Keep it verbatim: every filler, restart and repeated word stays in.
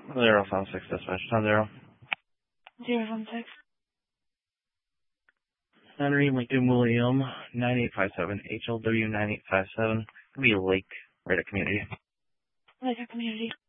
Zero seven six dispatch, ten zero. Zero seven six. Henry Lincoln William, nine eight five seven, H L W nine eight five seven. It'll be a lake right at community. Lake at community.